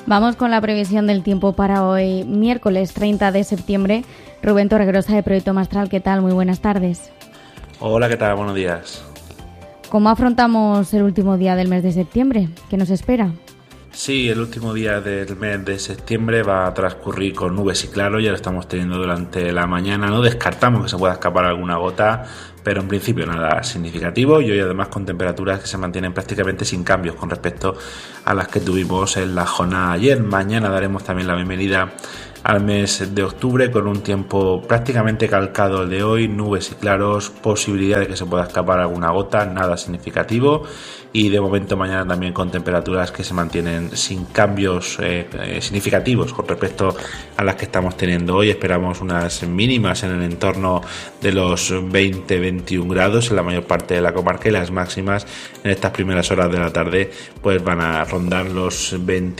Vamos con la previsión del tiempo para hoy, miércoles 30 de septiembre. Rubén Torregrosa de Proyecto Mastral, ¿qué tal? Muy buenas tardes. Hola, ¿qué tal? Buenos días. ¿Cómo afrontamos el último día del mes de septiembre? ¿Qué nos espera? Sí, el último día del mes de septiembre va a transcurrir con nubes y claros, ya lo estamos teniendo durante la mañana. No descartamos que se pueda escapar alguna gota, pero en principio nada significativo, y hoy además con temperaturas que se mantienen prácticamente sin cambios con respecto a las que tuvimos en la jornada ayer. Mañana daremos también la bienvenida al mes de octubre con un tiempo prácticamente calcado al de hoy, nubes y claros, posibilidad de que se pueda escapar alguna gota, nada significativo, y de momento mañana también con temperaturas que se mantienen sin cambios significativos con respecto a las que estamos teniendo hoy. Esperamos unas mínimas en el entorno de los 20-21 grados en la mayor parte de la comarca, y las máximas en estas primeras horas de la tarde pues van a rondar los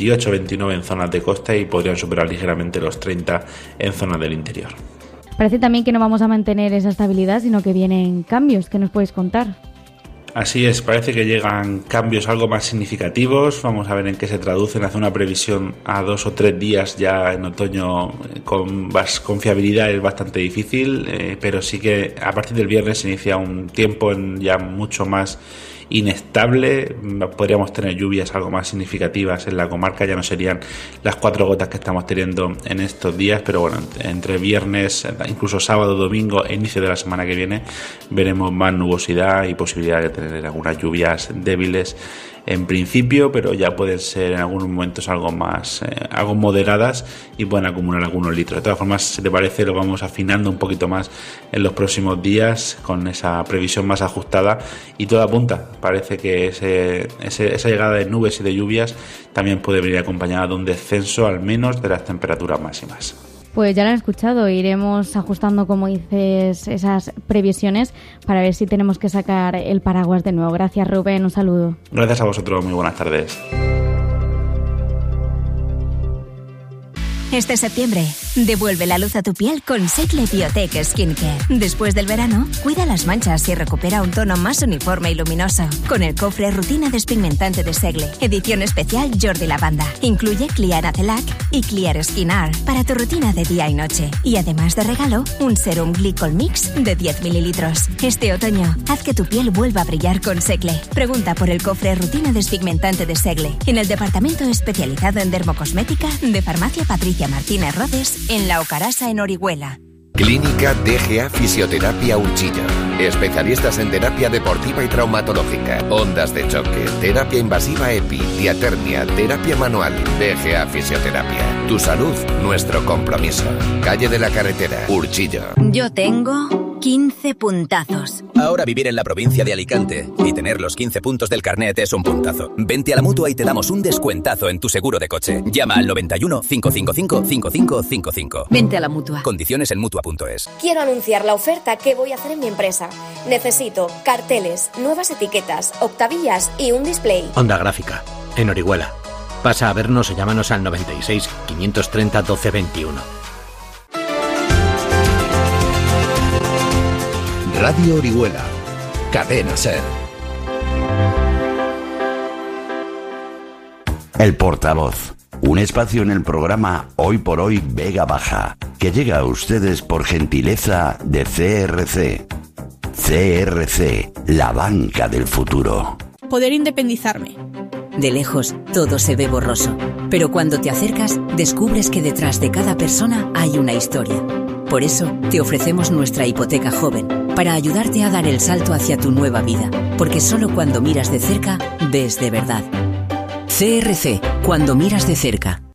28-29 en zonas de costa y podrían superar ligeramente los 30 en zonas del interior. Parece también que no vamos a mantener esa estabilidad, sino que vienen cambios. ¿Qué nos puedes contar? Así es, parece que llegan cambios algo más significativos. Vamos a ver en qué se traducen. Hacer una previsión a 2 o 3 días ya en otoño con fiabilidad es bastante difícil, pero sí que a partir del viernes se inicia un tiempo ya mucho más inestable. Podríamos tener lluvias algo más significativas en la comarca, ya no serían las 4 gotas que estamos teniendo en estos días, pero bueno, entre viernes, incluso sábado, domingo e inicio de la semana que viene veremos más nubosidad y posibilidad de tener algunas lluvias débiles en principio, pero ya pueden ser en algunos momentos algo moderadas y pueden acumular algunos litros. De todas formas, si te parece, lo vamos afinando un poquito más en los próximos días con esa previsión más ajustada, y todo apunta. Parece que esa llegada de nubes y de lluvias también puede venir acompañada de un descenso al menos de las temperaturas máximas. Pues ya lo han escuchado, iremos ajustando, como dices, esas previsiones para ver si tenemos que sacar el paraguas de nuevo. Gracias, Rubén, un saludo. Gracias a vosotros, muy buenas tardes. Este septiembre, devuelve la luz a tu piel con Segle Biotech Skincare. Después del verano, cuida las manchas y recupera un tono más uniforme y luminoso. Con el cofre Rutina Despigmentante de Segle, edición especial Jordi Lavanda. Incluye Clear Acelac y Clear Skin Art para tu rutina de día y noche. Y además de regalo, un Serum Glycol Mix de 10 mililitros. Este otoño, haz que tu piel vuelva a brillar con Segle. Pregunta por el cofre Rutina Despigmentante de Segle en el departamento especializado en dermocosmética de Farmacia Patricia Martínez Rodes, en La Ocarasa, en Orihuela. Clínica DGA Fisioterapia Urchillo. Especialistas en terapia deportiva y traumatológica, ondas de choque, terapia invasiva EPI, diatermia, terapia manual. DGA Fisioterapia. Tu salud, nuestro compromiso. Calle de la Carretera, Urchillo. Yo tengo 15 puntazos. Ahora vivir en la provincia de Alicante y tener los 15 puntos del carnet es un puntazo. Vente a la Mutua y te damos un descuentazo en tu seguro de coche. Llama al 91 555 5555. Vente a la Mutua. Condiciones en Mutua.es. Quiero anunciar la oferta que voy a hacer en mi empresa. Necesito carteles, nuevas etiquetas, octavillas y un display. Onda Gráfica, en Orihuela. Pasa a vernos o llámanos al 96 530 12 21. Radio Orihuela, Cadena Ser. El Portavoz, un espacio en el programa Hoy por Hoy Vega Baja, que llega a ustedes por gentileza de CRC. CRC, la banca del futuro. Poder independizarme. De lejos, todo se ve borroso, pero cuando te acercas, descubres que detrás de cada persona hay una historia. Por eso, te ofrecemos nuestra hipoteca joven, para ayudarte a dar el salto hacia tu nueva vida, porque solo cuando miras de cerca, ves de verdad. CRC, cuando miras de cerca.